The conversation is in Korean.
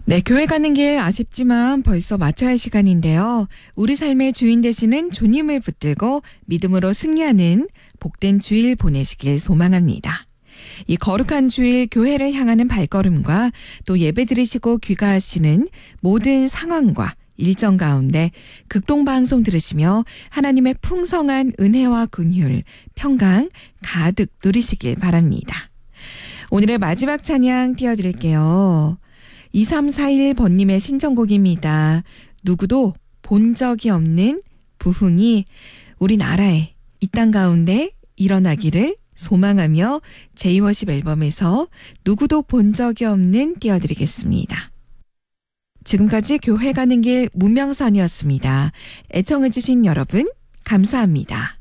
네, 교회 가는 길 아쉽지만 벌써 마쳐야 할 시간인데요. 우리 삶의 주인 되시는 주님을 붙들고 믿음으로 승리하는 복된 주일 보내시길 소망합니다. 이 거룩한 주일 교회를 향하는 발걸음과 또 예배 드리시고 귀가하시는 모든 상황과 일정 가운데 극동방송 들으시며 하나님의 풍성한 은혜와 긍휼, 평강 가득 누리시길 바랍니다. 오늘의 마지막 찬양 띄워드릴게요. 2341번님의 신청곡입니다. 누구도 본 적이 없는 부흥이 우리나라에 이 땅 가운데 일어나기를 소망하며 제이워십 앨범에서 누구도 본 적이 없는 띄워드리겠습니다. 지금까지 교회 가는 길 문명선이었습니다. 애청해주신 여러분 감사합니다.